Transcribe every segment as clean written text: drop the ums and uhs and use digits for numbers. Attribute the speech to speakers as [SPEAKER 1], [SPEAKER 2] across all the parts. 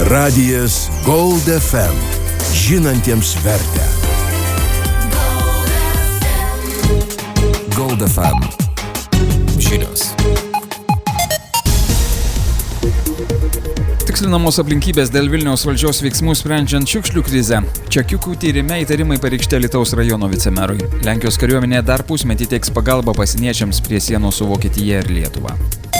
[SPEAKER 1] Radijas Gold FM. Žinantiems vertę. Gold FM. Žinios.
[SPEAKER 2] Tikslinamos aplinkybės dėl Vilniaus valdžios veiksmų sprendžiant šiukšlių krizę. Čekiukų tyrime įtarimai pareikšti Alytaus rajono vicemerui. Lenkijos kariuomenė dar pusmetį teiks pagalbą pasieniečiams prie sienos su Vokietija ir Lietuva.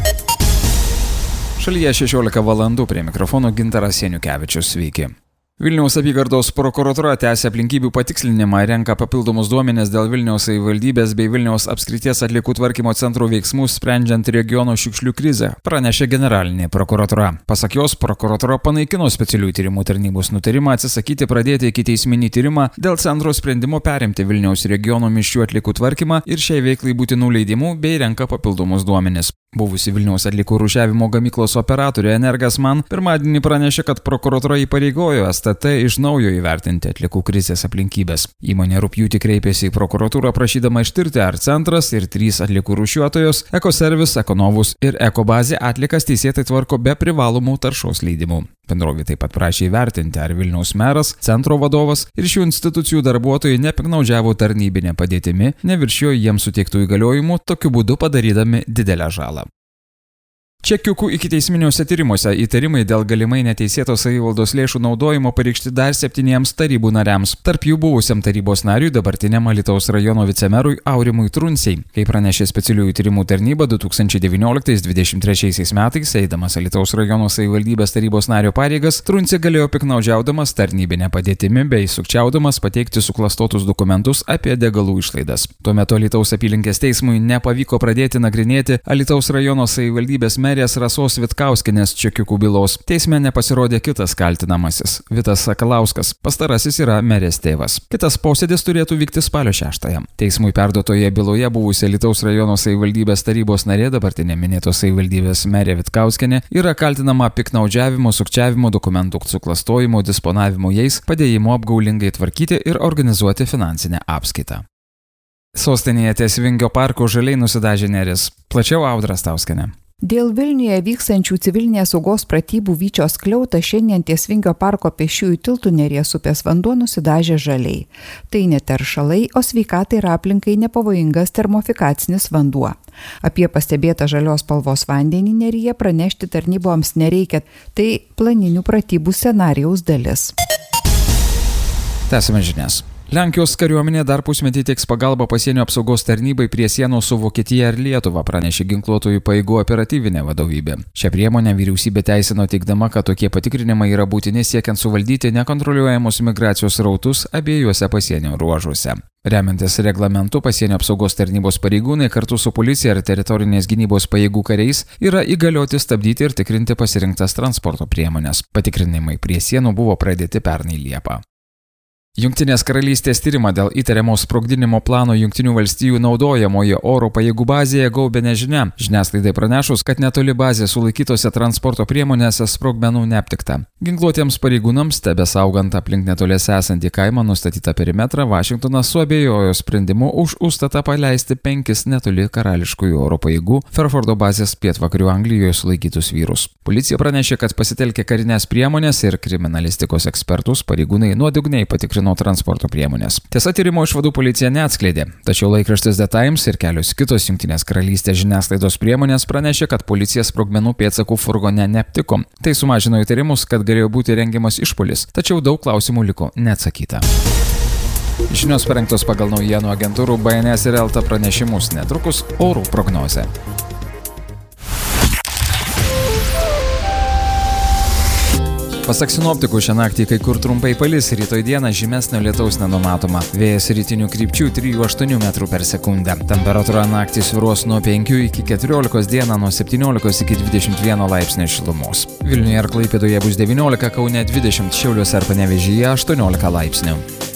[SPEAKER 2] Šalyje 16 valandų, prie mikrofono Gintaras Janiukevičius. Sveiki. Vilniaus apygardos prokuratūra tęsia aplinkybių patikslinimą, renka papildomus duomenis dėl Vilniaus savivaldybės bei Vilniaus apskrities atliekų tvarkymo centro veiksmų sprendžiant regiono šiukšlių krizę, pranešė generalinė prokuratūra. Pasak jos, prokuratūra panaikino specialiųjų tyrimų tarnybos nutarimą atsisakyti pradėti ikiteisminį tyrimą dėl centro sprendimo perimti Vilniaus regiono mišrių atliekų tvarkymą ir šiai veiklai būtinų leidimų bei renka papildomus duomenis. Buvusi Vilniaus atliekų rūšiavimo gamyklos operatorė Energasman pirmadienį pranešė, kad prokuratūra įpareigojo STT iš naujo įvertinti atliekų krizės aplinkybės. Įmonė rugpjūtį kreipėsi į prokuratūrą prašydama ištirti, ar centras ir 3 atliekų rūšiuotojos Ekoservis, Ekonovus ir Ekobazė atliekas teisėtai tvarko be privalomų taršos leidimų. Bendrovė taip pat prašė įvertinti, ar Vilniaus meras, centro vadovas ir šių institucijų darbuotojai nepiknaudžiavo tarnybinę padėtimi, neviršijo jiems suteiktų įgaliojimų, tokiu būdu padarydami didelę žalą. Čekiukų ikiteisminiuose tyrimuose įtarimai dėl galimai neteisėtos savivaldos lėšų naudojimo pareikšti dar 7 tarybų nariams, tarp jų buvusiam tarybos nariui, dabartiniam Alytaus rajono vicemerui Aurimui Trunciai. Kaip pranešė specialiųjų tyrimų tarnyba, 2019-2023 metais, eidamas Alytaus rajono savivaldybės tarybos nario pareigas, Trunciai galėjo piknaudžiaudamas tarnybinę padėtimi bei sukčiaudamas pateikti suklastotus dokumentus apie degalų išlaidas. Tuo metu Alytaus apylinkės teismui nepavyko pradėti nagrinėti Alytaus rajono savivaldybės merės Rasos Vitkauskienės čekiukų bylos. Teisme nepasirodė kitas kaltinamasis – Vitas Sakalauskas. Pastarasis yra merės tėvas. Kitas posėdis turėtų vykti spalio 6. Teismui perduotoje byloje buvusi Alytaus rajono savivaldybės tarybos narė, dabartinė minėtos savivaldybės merė Vitkauskienė, yra kaltinama piknaudžiavimu, sukčiavimu, dokumentų suklastojimu, disponavimu jais, padėjimu apgaulingai tvarkyti ir organizuoti finansinę apskaitą. Sostinėje ties Vingio parko žaliai nusidažė neris. Plačiau Audra Stauskienė.
[SPEAKER 3] Dėl Vilniuje vykstančių civilinės saugos pratybų Vyčios skliautą šiandien ties Vingio parko pėsčiųjų tiltų Neries upės vanduo nusidažė žaliai. Tai ne teršalai, o sveikatai ir aplinkai nepavojingas termofikacinis vanduo. Apie pastebėtą žalios spalvos vandenį Neryje pranešti tarnyboms nereikia, tai planinių pratybų scenarijaus dalis.
[SPEAKER 2] Tęsime žinias. Lenkijos kariuomenė dar pusmetį teiks pagalbą pasienio apsaugos tarnybai prie sienos su Vokietija ir Lietuva, pranešė ginkluotųjų pajėgų operatyvinė vadovybė. Šią priemonę vyriausybė teisino teigdama, kad tokie patikrinimai yra būtini siekiant suvaldyti nekontroliuojamus migracijos srautus abiejuose pasienio ruožuose. Remiantis reglamentu, pasienio apsaugos tarnybos pareigūnai kartu su policija ir teritorinės gynybos pajėgų kariais yra įgalioti stabdyti ir tikrinti pasirinktas transporto priemonės. Patikrinimai prie sienų buvo pradėti pernai Liepą. Jungtinės karalystės tyrimą dėl įtariamo sprogdinimo plano Jungtinių valstijų naudojamoje oro pajėgų bazėje gaubė nežinia. Žiniasklaidai pranešus, kad netoli bazės sulaikytose transporto priemonėse sprogmenų neaptikta. Ginkluotiems pareigūnams, tebesaugant aplink netoliese esantį kaimą nustatytą perimetrą, Vašingtonas suabejojo sprendimu už užstatą paleisti 5 netoli karališkųjų oro pajėgų Fairfordo bazės pietvakarių Anglijoje sulaikytus vyrus. Policija pranešė, kad pasitelkė karinės priemonės ir kriminalistikos ekspertus, pareigūnai nuodugniai patikrino transporto priemonės. Tiesa, tyrimo išvadų policija neatskleidė, tačiau laikraštis The Times ir kelios kitos Jungtinės karalystės žiniasklaidos priemonės pranešė, kad policija sprogmenų pėdsakų furgone neaptiko. Tai sumažino įtarimus, kad galėjo būti rengiamas išpuolis, tačiau daug klausimų liko neatsakyta. Žinios parengtos pagal naujienų agentūrų BNS ir Elta pranešimus, netrukus orų prognozė. Pasak sinoptikų, šią naktį kai kur trumpai palis, rytoj dieną žymesnio lietaus nenumatoma. Vėjas rytinių krypčių 3–8 metrų per sekundę. Temperatūra naktį svyruos nuo 5 iki 14, dieną nuo 17 iki 21 laipsnio šilumos. Vilniuje ir Klaipėdoje bus 19, Kaune 20, Šiauliuose ir Panevėžyje 18 laipsnių.